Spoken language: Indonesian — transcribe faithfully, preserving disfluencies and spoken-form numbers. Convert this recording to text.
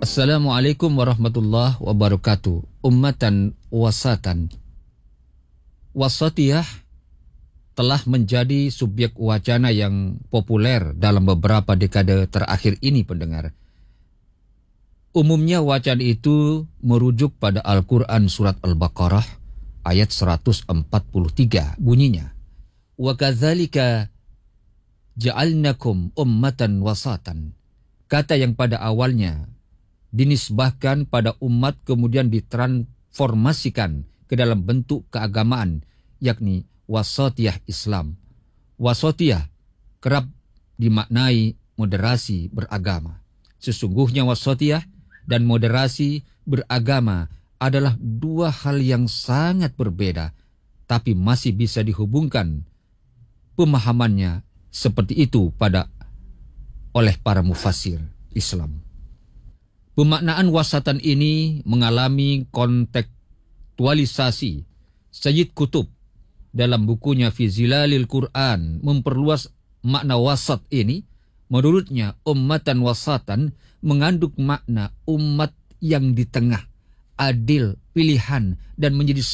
Assalamualaikum warahmatullahi wabarakatuh. Ummatan wasatan. Wasatiyah telah menjadi subjek wacana yang populer dalam beberapa dekade terakhir ini, pendengar. Umumnya wacana itu merujuk pada Al-Quran surat Al-Baqarah ayat seratus empat puluh tiga, bunyinya, wa kadzalika ja'alnakum ummatan wasatan. Kata yang pada awalnya dinisbahkan pada umat kemudian ditransformasikan ke dalam bentuk keagamaan, yakni wasatiyah Islam. Wasatiyah kerap dimaknai moderasi beragama. Sesungguhnya wasatiyah dan moderasi beragama adalah dua hal yang sangat berbeda, tapi masih bisa dihubungkan pemahamannya seperti itu pada oleh para mufassir Islam. Pemaknaan wasatan ini mengalami kontekstualisasi. Sayyid Qutb dalam bukunya Fi Zilalil Quran memperluas makna wasat ini. Menurutnya ummatan wasatan mengandung makna umat yang di tengah, adil, pilihan, dan menjadi